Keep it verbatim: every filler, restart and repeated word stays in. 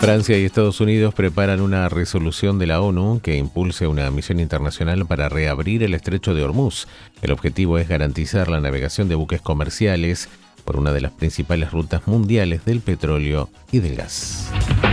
Francia y Estados Unidos preparan una resolución de la ONU que impulse una misión internacional para reabrir el estrecho de Hormuz. El objetivo es garantizar la navegación de buques comerciales por una de las principales rutas mundiales del petróleo y del gas.